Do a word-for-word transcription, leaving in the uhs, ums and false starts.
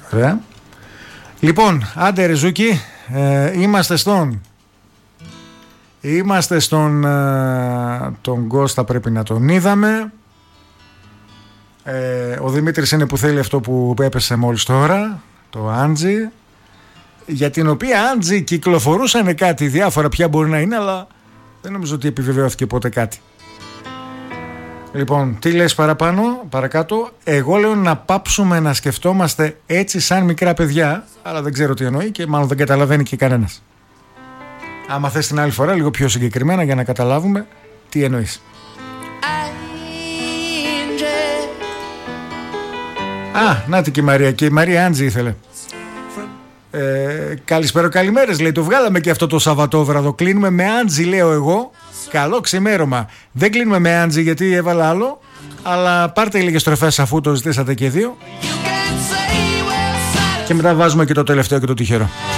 Ωραία. Λοιπόν, άντε Ρεζούκι, ε, είμαστε στον Είμαστε στον ε, τον Κώστα, πρέπει να τον είδαμε. ε, Ο Δημήτρης είναι που θέλει αυτό που έπεσε μόλις τώρα, το Άντζι, για την οποία Άντζι κυκλοφορούσαν κάτι διάφορα, ποια μπορεί να είναι, αλλά δεν νομίζω ότι επιβεβαιώθηκε ποτέ κάτι. Λοιπόν, τι λες παραπάνω, παρακάτω? Εγώ λέω να πάψουμε να σκεφτόμαστε έτσι σαν μικρά παιδιά, αλλά δεν ξέρω τι εννοεί και μάλλον δεν καταλαβαίνει και κανένας. Άμα θες την άλλη φορά λίγο πιο συγκεκριμένα για να καταλάβουμε τι εννοείς. Α, νάτι και η Μαρία. Και η Μαρία Άντζη ήθελε. Ε, καλησπέρα, καλημέρες λέει. Το βγάλαμε και αυτό το Σαββατόβραδο. Κλείνουμε με Άντζη, λέω εγώ. Καλό ξημέρωμα. Δεν κλείνουμε με Άντζη γιατί έβαλα άλλο, αλλά πάρτε λίγες στροφές αφού το ζητήσατε και δύο. Και μετά βάζουμε και το τελευταίο και το τυχερό.